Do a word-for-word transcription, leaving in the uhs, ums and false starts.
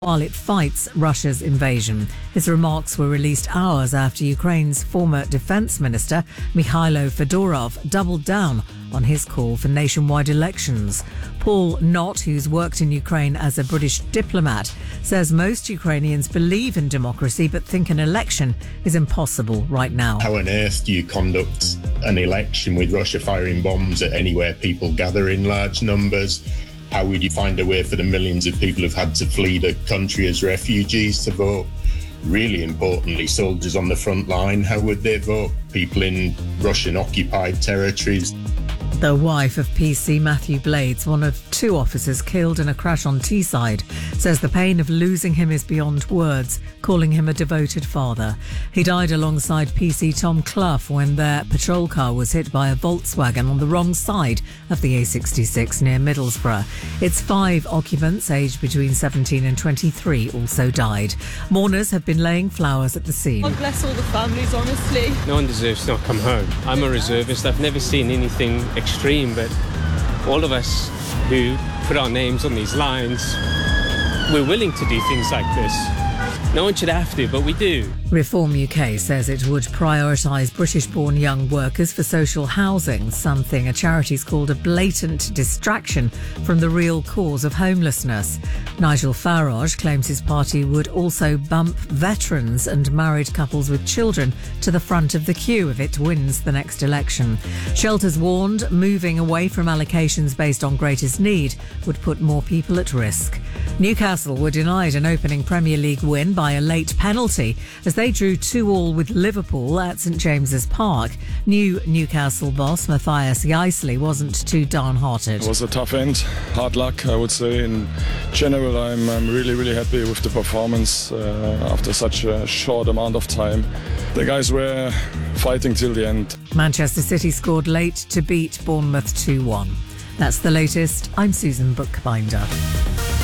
while it fights Russia's invasion. His remarks were released hours after Ukraine's former defense minister, Mikhailo Fedorov, doubled down on his call for nationwide elections. Paul Knott, who's worked in Ukraine as a British diplomat, says most Ukrainians believe in democracy but think an election is impossible right now. How on earth do you conduct an election with Russia firing bombs at anywhere people gather in large numbers? How would you find a way for the millions of people who've had to flee the country as refugees to vote? Really importantly, soldiers on the front line, how would they vote? People in Russian-occupied territories. The wife of P C Matthew Blades, one of two officers killed in a crash on Teesside, says the pain of losing him is beyond words, calling him a devoted father. He died alongside P C Tom Clough when their patrol car was hit by a Volkswagen on the wrong side of the A sixty-six near Middlesbrough. Its five occupants, aged between seventeen and twenty-three, also died. Mourners have been laying flowers at the scene. God bless all the families, honestly. No one deserves to not come home. I'm a reservist. I've never seen anything extreme, but all of us who put our names on these lines, we're willing to do things like this. No one should have to, but we do. Reform U K says it would prioritise British-born young workers for social housing, something a charity's called a blatant distraction from the real cause of homelessness. Nigel Farage claims his party would also bump veterans and married couples with children to the front of the queue if it wins the next election. Shelters warned moving away from allocations based on greatest need would put more people at risk. Newcastle were denied an opening Premier League win by a late penalty as they drew two all with Liverpool at St James's Park. New Newcastle boss Matthias Jaisley wasn't too downhearted. It was a tough end, hard luck, I would say. In general, I'm, I'm really, really happy with the performance uh, after such a short amount of time. The guys were fighting till the end. Manchester City scored late to beat Bournemouth two one. That's the latest. I'm Susan Bookbinder.